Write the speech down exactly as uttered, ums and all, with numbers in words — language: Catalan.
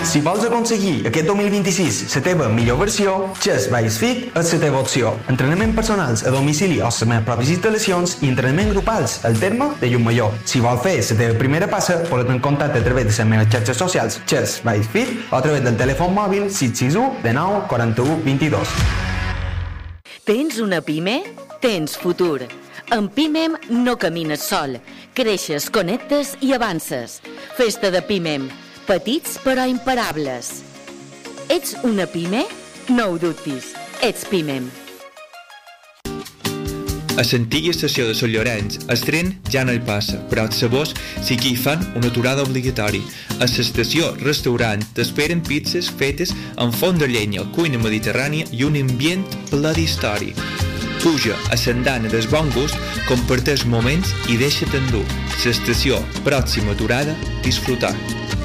Si vols aconseguir aquest dos mil vint-i-sis la teva millor versió, Chess by Fit és la teva opció. Entrenament personals a domicili o les meves pròpies instal·lacions i entrenament grupals al terme de Llucmajor. Si vols fer la teva primera passa, pots en contacte a través de les meves xarxes socials Chess by Fit o a través del telèfon mòbil sis sis u dinou quaranta-u vint-i-dos. Tens una pime? Tens futur. En Pimem no camines sol. Creixes, connectes i avances. Festa de Pimem. Petits però imparables. Ets una pime? No ho dubtis. Ets Pimem. A l'antiga estació de Sant Llorenç, el tren ja no hi passa, però els sabors sí que hi fan una aturada obligatori. A l'estació restaurant t'esperen pizzas fetes amb forn de llenya, cuina mediterrània i un ambient ple d'història. Puja a l'andana del bon gust, comparteix moments i deixa't endur. L'estació, pròxima aturada, disfrutar.